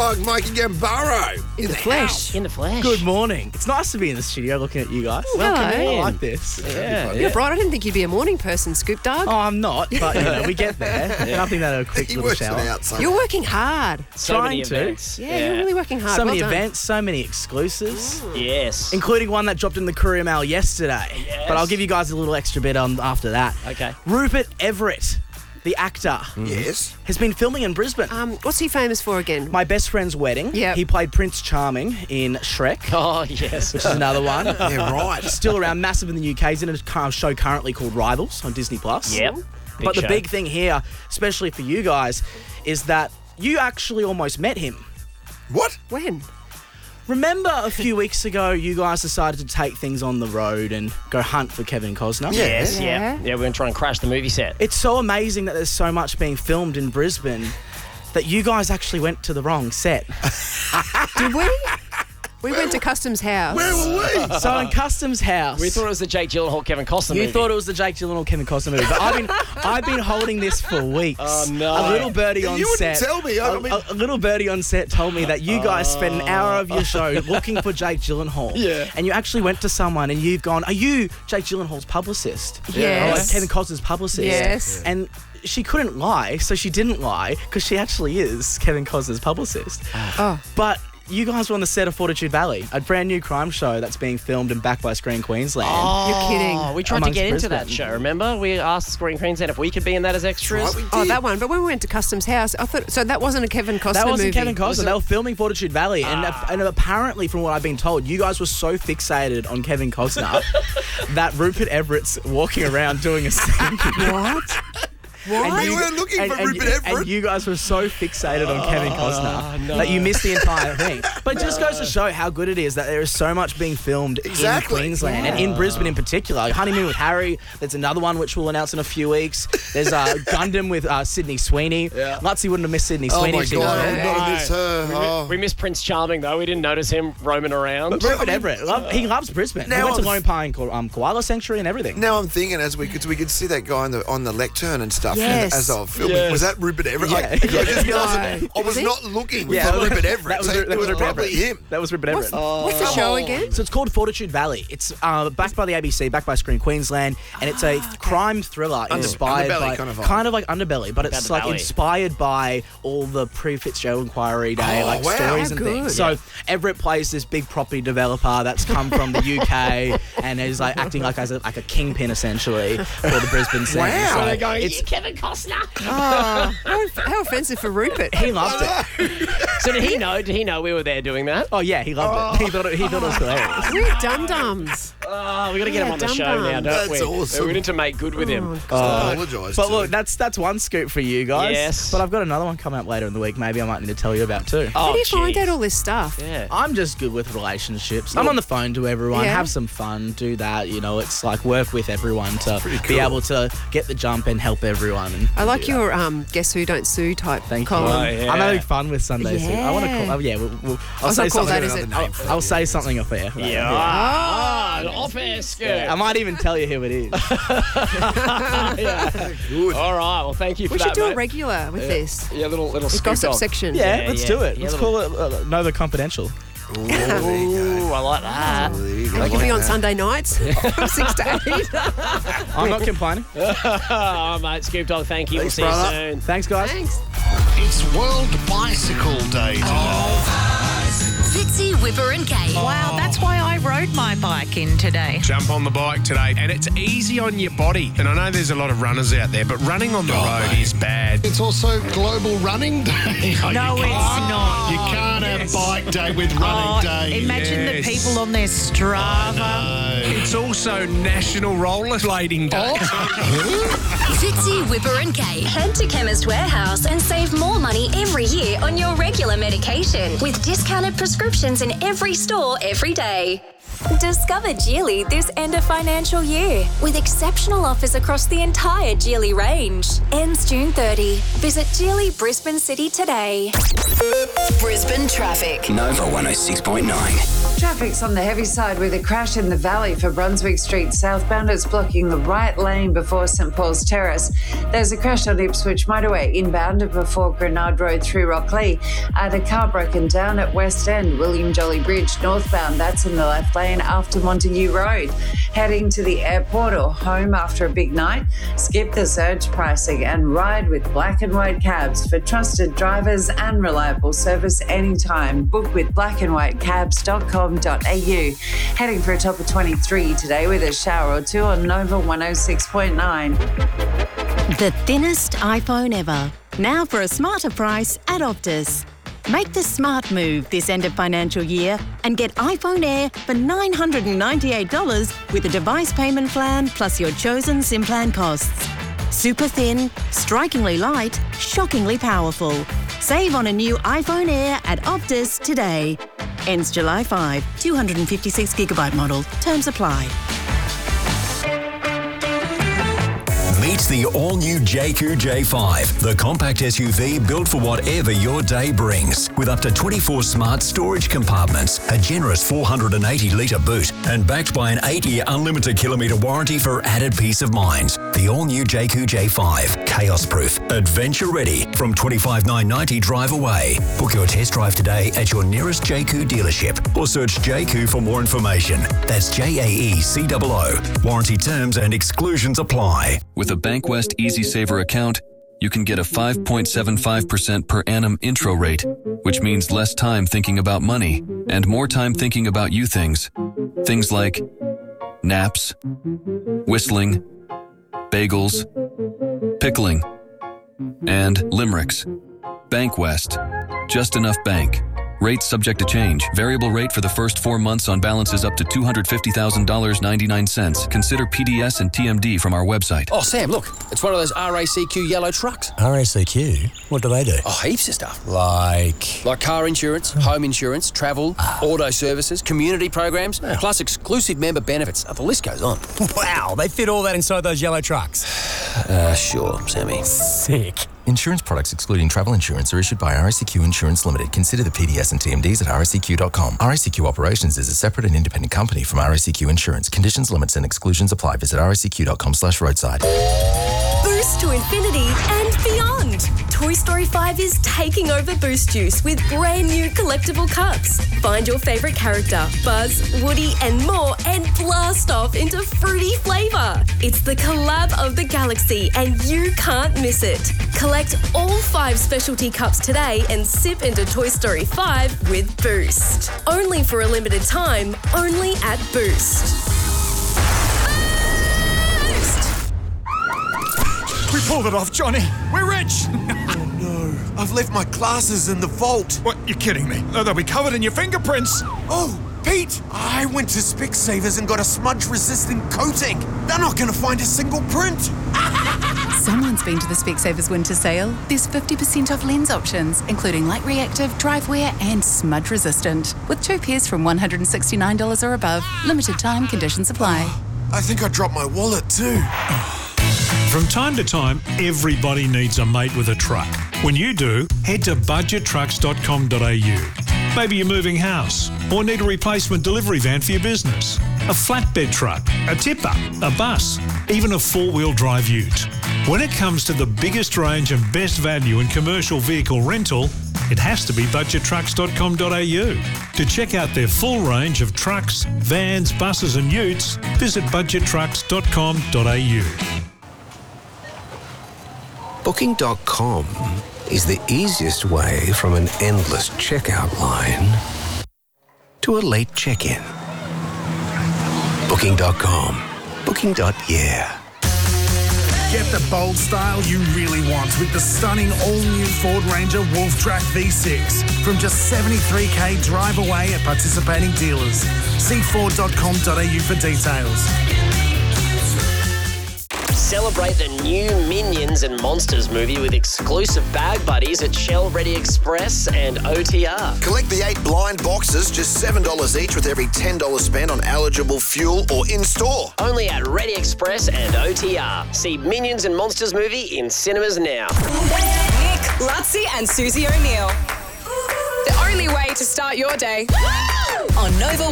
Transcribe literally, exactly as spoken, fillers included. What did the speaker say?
Dog, Mikey Gambaro. In, in the, the flesh. In the flesh. Good morning. It's nice to be in the studio looking at you guys. Welcome I in. like this. Yeah. You're bright. I didn't think you'd be a morning person, Scoop Dog. Oh, I'm not, but you know, we get there. Nothing that a quick He little works it shower. out, son. You're working hard. So Trying many to. events. Yeah, you're really working hard. So well many done. events, so many exclusives, Yes. including one that dropped in the Courier Mail yesterday. Yes. But I'll give you guys a little extra bit on after that. Okay. Rupert Everett, the actor, Yes. has been filming in Brisbane. Um, what's he famous for again? My best friend's wedding. Yep. He played Prince Charming in Shrek, Oh, yes. which is another one. Yeah, right. Still around, massive in the U K. He's in a kind of show currently called Rivals on Disney Plus. Yep. But the show. big thing here, especially for you guys, is that you actually almost met him. What? When? Remember a few weeks ago, you guys decided to take things on the road and go hunt for Kevin Costner? Yeah. Yes, yeah. Yeah. Yeah, we're going to try and crash the movie set. It's so amazing that there's so much being filmed in Brisbane that you guys actually went to the wrong set. Did we? We went to Customs House. Where were we? So in Customs House, We thought it was the Jake Gyllenhaal, Kevin Costner you movie. thought it was the Jake Gyllenhaal Kevin Costner movie, but I've been I've been holding this for weeks. Oh, no. A little birdie on You wouldn't set. tell me. I a, mean- a- a little birdie on set told me that you guys spent an hour of your show looking for Jake Gyllenhaal. Yeah. And you actually went to someone and you've gone, "Are you Jake Gyllenhaal's publicist?" Yes. Or like Kevin Costner's publicist. Yes. And she couldn't lie, so she didn't lie because she actually is Kevin Costner's publicist. Oh. But you guys were on the set of Fortitude Valley, a brand new crime show that's being filmed and backed by Screen Queensland. You're kidding. Oh, we tried Amongst to get into Brisbane. that show, remember? We asked Screen Queensland if we could be in that as extras. Right, we did. Oh, that one. But when we went to Customs House, I thought so. That wasn't a Kevin Costner That wasn't movie. Kevin Costner. They were filming Fortitude Valley, and, and apparently, from what I've been told, you guys were so fixated on Kevin Costner that Rupert Everett's walking around doing a scene. What? What? We were looking and, for and, Rupert you- Everett. and you guys were so fixated on Kevin Costner no. that you missed the entire thing. But it just goes to show how good it is that there is so much being filmed Exactly. in Queensland and in Brisbane in particular. Like Honeymoon with Harry, there's another one which we'll announce in a few weeks. There's uh, Gundam with uh, Sydney Sweeney. Yeah. Lutzi wouldn't have missed Sydney Oh Sweeney. my if she was God, there. I'm gonna miss her. We, Oh. we missed Prince Charming, though. We didn't notice him roaming around. But Rupert Everett, love, he loves Brisbane. Now he went to I'm- Lone Pine Ko- um, Koala Sanctuary and everything. Now I'm thinking as we could we could see that guy on the on the lectern and stuff. Yes. As I was filming, Yes. was that Rupert Everett? Yeah. I, I just Yeah. wasn't- No. I was Was he? not looking Yeah, for Rupert Everett. That was, so that it was was Rupert probably Everett. him. That was Rupert Everett. What's the show again? So it's called Fortitude Valley. It's uh, backed by the A B C, backed by Screen Queensland, and it's a crime thriller inspired Underbelly by kind of vibe. kind of like Underbelly, but it's the like Valley. inspired by all the pre-Fitzgerald Inquiry Day Oh, like wow. stories How and good. things. So Everett plays this big property developer that's come from the U K and is like acting like as a, like a kingpin essentially for the Brisbane scene. Wow. So They're going, it's, "You Kevin Costner." Oh, how, how offensive for Rupert. he loved it. So did he know? Did he know we were there doing that? Oh yeah, he loved it. He thought it, he thought it was hilarious. We're dum-dums. Oh, we got to get him Yeah, on the dum show dum. now, don't That's we? awesome. We need to make good with him. I apologise. But to look, him. that's that's one scoop for you guys. Yes. But I've got another one coming up later in the week. Maybe I might need to tell you about too. Oh, How do you find geez. out all this stuff? Yeah. I'm just good with relationships. I'm on the phone to everyone, Yeah. have some fun, do that. You know, it's like work with everyone to pretty be cool. able to get the jump and help everyone. And I like do that. your um, guess who, don't sue type Thank column. you. Oh, yeah. I'm having fun with Sunday. Soup. I want to Yeah. call. Oh, yeah, we'll, we'll, I'll Oh, say it's not called something. that, is it? Another name for I'll, I'll say something off air. Yeah. Ah, an office. Good. I might even tell you who it is. Good. All right. Well, thank you for We that, should do mate. a regular with this. Yeah, little little The scoop gossip dog. section. Yeah, Yeah, let's yeah. do it. Yeah, Let's little- call it uh, Nova Confidential. Ooh, there you go. Ooh, I like that. There you go. And it can Like be on that. Sunday nights from six to eight. I'm not complaining. Oh, mate, Scoop Dog, thank you. Thanks, we'll see brother. you soon. Thanks, guys. Thanks. It's World Bicycle Day today. Fitzy, Whipper and Kate. Wow, that's why I rode my bike in today. Jump on the bike today, and it's easy on your body. And I know there's a lot of runners out there, but running on the road is bad. It's also Global Running Day. No, it's not. You can't have Bike Day with Running Oh, Day. imagine Yes. the people on their Strava. No. It's also National Rollerblading Day. Fitzy, Whipper and Kate. Head to Chemist Warehouse and save more money every year on your regular medication with discounted prescriptions in every store every day. Discover Geely this end of financial year with exceptional offers across the entire Geely range. Ends June thirtieth. Visit Geely Brisbane City today. Brisbane traffic. Nova one oh six point nine. Traffic's on the heavy side with a crash in the valley for Brunswick Street southbound. It's blocking the right lane before St Paul's Terrace. There's a crash on Ipswich Motorway inbound before Grenard Road through Rockley. And a car broken down at West End, William Jolly Bridge northbound. That's in the left lane after Montague Road. Heading to the airport or home after a big night? Skip the surge pricing and ride with Black and White cabs for trusted drivers and reliable service anytime. Book with black and white cabs dot com dot a u. Heading for a top of twenty-three today with a shower or two on Nova one oh six point nine. The thinnest iPhone ever. Now for a smarter price at Optus. Make the smart move this end of financial year and get iPhone Air for nine hundred ninety-eight dollars with a device payment plan plus your chosen SIM plan costs. Super thin, strikingly light, shockingly powerful. Save on a new iPhone Air at Optus today. Ends July fifth. two hundred fifty-six gigabyte model. Terms apply. Meet the all-new J Q J five, the compact S U V built for whatever your day brings. With up to twenty-four smart storage compartments, a generous four hundred eighty litre boot, and backed by an eight-year unlimited kilometre warranty for added peace of mind. The all-new J Q J five, chaos-proof, adventure-ready, from twenty-five thousand nine hundred ninety drive away. Book your test drive today at your nearest J Q dealership or search J Q for more information. That's J A E C O O. Warranty terms and exclusions apply. With a Bankwest Easy Saver account, you can get a five point seven five percent per annum intro rate, which means less time thinking about money and more time thinking about you things. Things like naps, whistling, bagels, pickling, and limericks. Bankwest. Just enough bank. Rates subject to change. Variable rate for the first four months on balances up to two hundred fifty thousand dollars and ninety-nine cents. Consider P D S and T M D from our website. Oh, Sam, look. It's one of those R A C Q yellow trucks. R A C Q? What do they do? Oh, heaps of stuff. Like? Like car insurance, home insurance, travel, auto services, community programs, Yeah. plus exclusive member benefits. Oh, the list goes on. Wow, they fit all that inside those yellow trucks. Uh, sure, Sammy. Sick. Insurance products excluding travel insurance are issued by R A C Q Insurance Limited. Consider the P D S and T M Ds at R A C Q dot com. R A C Q Operations is a separate and independent company from R A C Q Insurance. Conditions, limits and exclusions apply. Visit R A C Q dot com slash roadside. Boost to infinity and beyond. Toy Story five is taking over Boost Juice with brand new collectible cups. Find your favourite character, Buzz, Woody and more, and blast off into fruity flavour. It's the collab of the galaxy and you can't miss it. Collect all five specialty cups today and sip into Toy Story five with Boost. Only for a limited time, only at Boost. We pulled it off, Johnny. We're rich. Oh no, I've left my glasses in the vault. What? You're kidding me? Oh, they'll be covered in your fingerprints. Oh, Pete, I went to Specsavers and got a smudge-resistant coating. They're not going to find a single print. Someone's been to the Specsavers winter sale. There's fifty percent off lens options, including light reactive, drive wear and smudge resistant. With two pairs from one hundred sixty-nine dollars or above. Limited time, conditions apply. I think I dropped my wallet too. From time to time, everybody needs a mate with a truck. When you do, head to budget trucks dot com dot a u. Maybe you're moving house or need a replacement delivery van for your business, a flatbed truck, a tipper, a bus, even a four-wheel drive ute. When it comes to the biggest range and best value in commercial vehicle rental, it has to be budget trucks dot com dot a u. To check out their full range of trucks, vans, buses and utes, visit budget trucks dot com dot a u. Booking dot com is the easiest way from an endless checkout line to a late check-in. Booking dot com. Booking. Yeah. Get the bold style you really want with the stunning all-new Ford Ranger Wolf Track V six from just seventy-three thousand drive away at participating dealers. See Ford dot com dot a u for details. Celebrate the new Minions and Monsters movie with exclusive bag buddies at Shell Ready Express and O T R. Collect the eight blind boxes, just seven dollars each with every ten dollars spent on eligible fuel or in-store. Only at Ready Express and O T R. See Minions and Monsters movie in cinemas now. Nick, Lutzi and Susie O'Neill. The only way to start your day on Nova